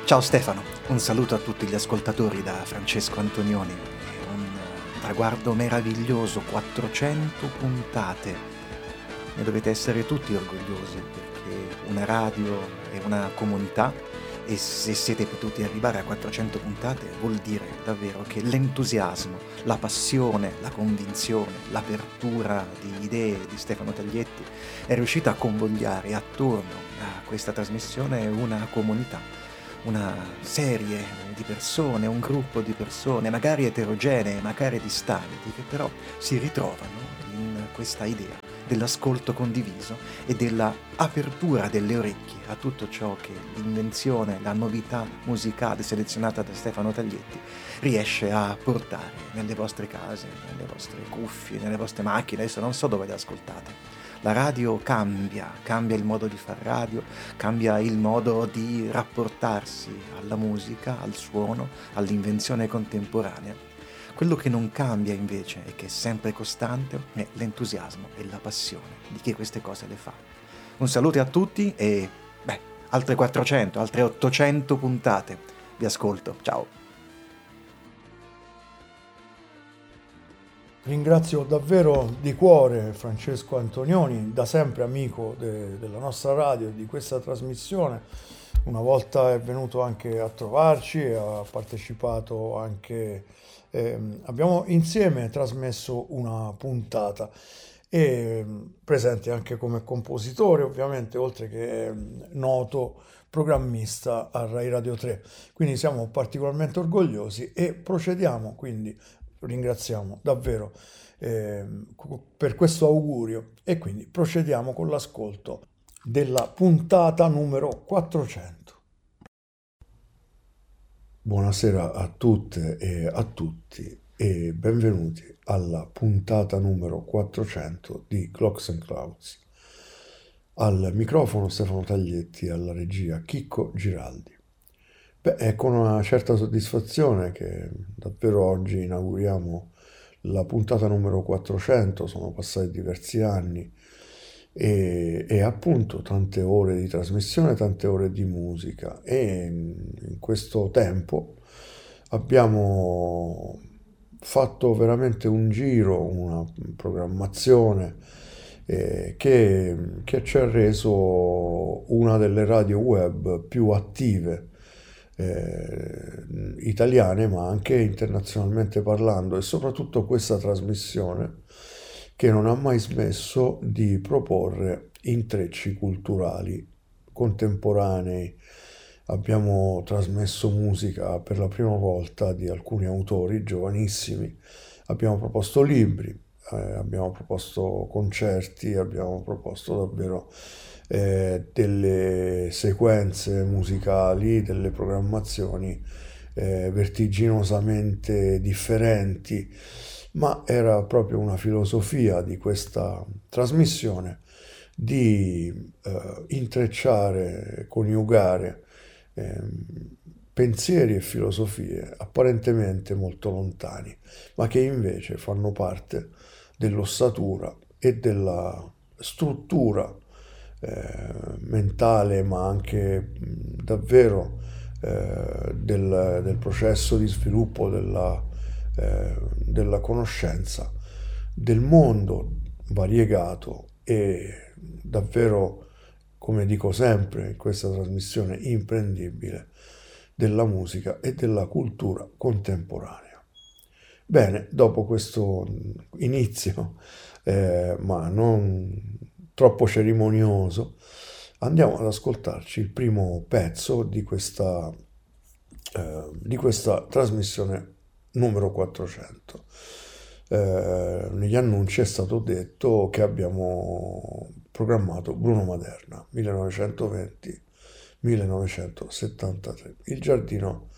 Ciao Stefano, un saluto a tutti gli ascoltatori da Francesco Antonioni. È un traguardo meraviglioso, 400 puntate. Ne dovete essere tutti orgogliosi perché una radio è una comunità e se siete potuti arrivare a 400 puntate vuol dire davvero che l'entusiasmo, la passione, la convinzione, l'apertura di idee di Stefano Taglietti è riuscita a convogliare attorno a questa trasmissione una comunità. Una serie di persone, un gruppo di persone, magari eterogenee, magari distanti, che però si ritrovano in questa idea dell'ascolto condiviso e della apertura delle orecchie a tutto ciò che l'invenzione, la novità musicale selezionata da Stefano Taglietti riesce a portare nelle vostre case, nelle vostre cuffie, nelle vostre macchine. Adesso non so dove le ascoltate. La radio cambia il modo di fare radio, cambia il modo di rapportarsi alla musica, al suono, all'invenzione contemporanea. Quello che non cambia invece e che è sempre costante è l'entusiasmo e la passione di chi queste cose le fa. Un saluto a tutti e, altre 400, altre 800 puntate. Vi ascolto, ciao. Ringrazio davvero di cuore Francesco Antonioni, da sempre amico della nostra radio e di questa trasmissione. Una volta è venuto anche a trovarci e ha partecipato anche, abbiamo insieme trasmesso una puntata e presente anche come compositore, ovviamente, oltre che noto programmista a Rai Radio 3. Quindi siamo particolarmente orgogliosi e procediamo, quindi ringraziamo davvero per questo augurio e quindi procediamo con l'ascolto della puntata numero 400. Buonasera a tutte e a tutti e benvenuti alla puntata numero 400 di Clocks and Clouds. Al microfono Stefano Taglietti, alla regia Chicco Giraldi. È con una certa soddisfazione che davvero oggi inauguriamo la puntata numero 400, sono passati diversi anni e appunto tante ore di trasmissione, tante ore di musica e in questo tempo abbiamo fatto veramente un giro, una programmazione che ci ha reso una delle radio web più attive italiane ma anche internazionalmente parlando, e soprattutto questa trasmissione che non ha mai smesso di proporre intrecci culturali contemporanei. Abbiamo trasmesso musica per la prima volta di alcuni autori giovanissimi, abbiamo proposto libri, abbiamo proposto concerti, abbiamo proposto davvero delle sequenze musicali, delle programmazioni vertiginosamente differenti, ma era proprio una filosofia di questa trasmissione di intrecciare, coniugare pensieri e filosofie apparentemente molto lontani, ma che invece fanno parte dell'ossatura e della struttura mentale, ma anche davvero del processo di sviluppo della conoscenza del mondo variegato e davvero, come dico sempre in questa trasmissione, imprendibile della musica e della cultura contemporanea. Bene, dopo questo inizio, ma non troppo cerimonioso, andiamo ad ascoltarci il primo pezzo di questa trasmissione numero 400. Negli annunci è stato detto che abbiamo programmato Bruno Maderna 1920-1973. Il giardino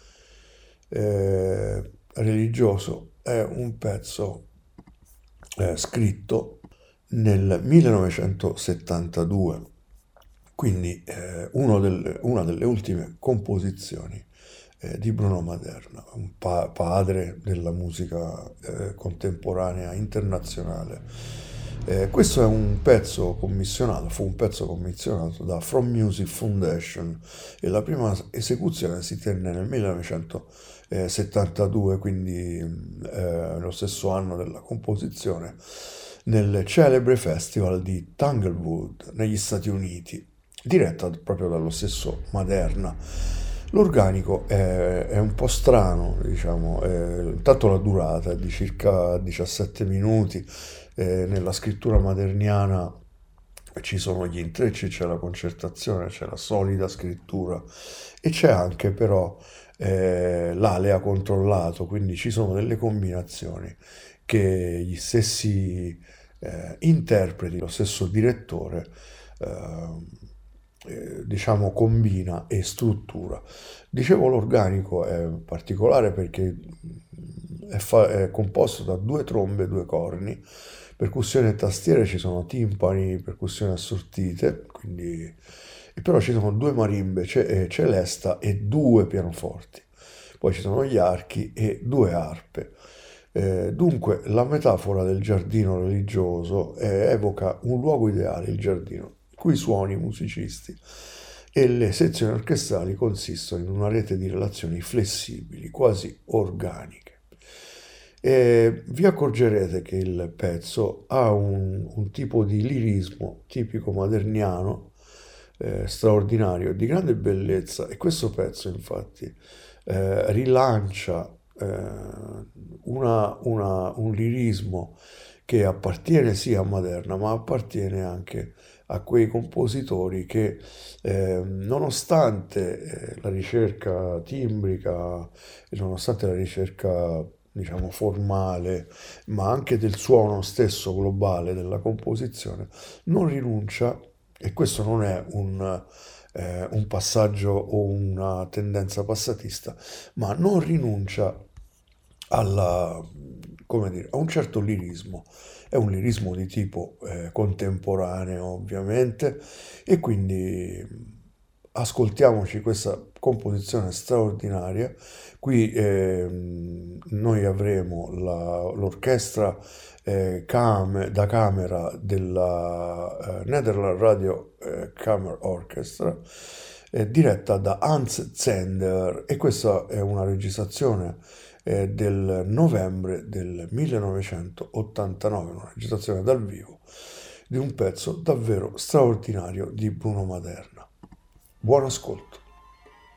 religioso è un pezzo scritto nel 1972, quindi una delle ultime composizioni di Bruno Maderna, un padre della musica contemporanea internazionale, Questo è un pezzo commissionato, fu un pezzo commissionato da From Music Foundation e la prima esecuzione si tenne nel 1972, quindi lo stesso anno della composizione, nel celebre festival di Tanglewood negli Stati Uniti, diretta proprio dallo stesso Maderna. L'organico è un po' strano, diciamo, intanto la durata è di circa 17 minuti, nella scrittura maderniana ci sono gli intrecci, c'è la concertazione, c'è la solida scrittura e c'è anche però l'alea controllato, quindi ci sono delle combinazioni che gli stessi interpreti, lo stesso direttore, diciamo combina e struttura. Dicevo l'organico è particolare perché è composto da due trombe e due corni, percussioni e tastiere, ci sono timpani, percussioni assortite, quindi, e però ci sono due marimbe, celesta e due pianoforti. Poi ci sono gli archi e due arpe. Dunque la metafora del giardino religioso evoca un luogo ideale, il giardino, i cui suoni musicisti e le sezioni orchestrali consistono in una rete di relazioni flessibili, quasi organiche. E vi accorgerete che il pezzo ha un tipo di lirismo tipico maderniano, straordinario, di grande bellezza, e questo pezzo infatti rilancia un lirismo che appartiene sì a Maderna, ma appartiene anche a quei compositori che nonostante la ricerca timbrica e nonostante la ricerca diciamo formale, ma anche del suono stesso globale della composizione, non rinuncia, e questo non è un passaggio o una tendenza passatista, ma non rinuncia alla, come dire, a un certo lirismo. È un lirismo di tipo contemporaneo, ovviamente, e quindi ascoltiamoci questa composizione straordinaria. Qui noi avremo l'orchestra da camera della Netherlands Radio Chamber Orchestra, diretta da Hans Zender, e questa è una registrazione del novembre del 1989, una registrazione dal vivo di un pezzo davvero straordinario di Bruno Maderna. Buon ascolto.